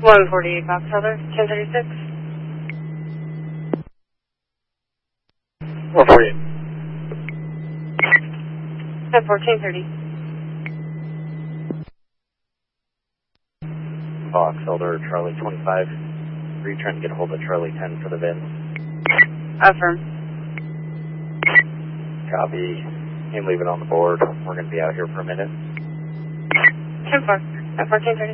148 Box Elder, 1036. 148. At 1430. Box Elder, Charlie 25. Are you trying to get a hold of Charlie 10 for the VIN? Affirm. Copy. You can leave it on the board. We're going to be out here for a minute. 10-4 at 1430.